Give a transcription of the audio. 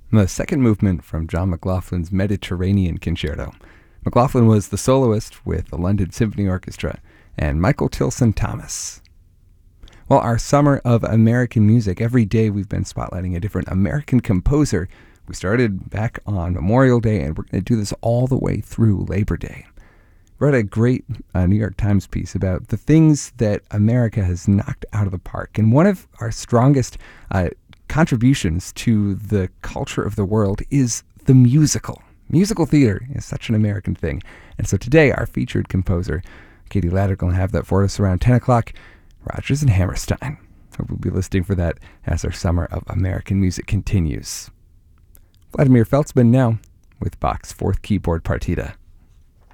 The second movement from John McLaughlin's Mediterranean Concerto. McLaughlin was the soloist with the London Symphony Orchestra and Michael Tilson Thomas. Well, our summer of American music, every day we've been spotlighting a different American composer. We started back on Memorial Day, and we're going to do this all the way through Labor Day. Wrote a great New York Times piece about the things that America has knocked out of the park. And one of our strongest contributions to the culture of the world is the musical. Musical theater is such an American thing. And so today, our featured composer, Katie Laddick, will have that for us around 10 o'clock, Rodgers and Hammerstein. We'll be listening for that as our summer of American music continues. Vladimir Feltzman now with Bach's Fourth Keyboard Partita.